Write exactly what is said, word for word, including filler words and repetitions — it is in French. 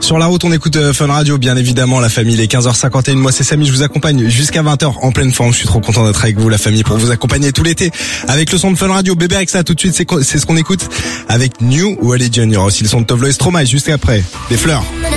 Sur la route, on écoute euh, Fun Radio, bien évidemment, la famille, les quinze heures cinquante et une. Moi, c'est Samy, je vous accompagne jusqu'à vingt heures en pleine forme. Je suis trop content d'être avec vous, la famille, pour vous accompagner tout l'été avec le son de Fun Radio. Bébé avec ça, tout de suite, c'est, c'est ce qu'on écoute avec New Religion. Il y aura aussi le son de Tovlo et Stromae juste après. Des fleurs.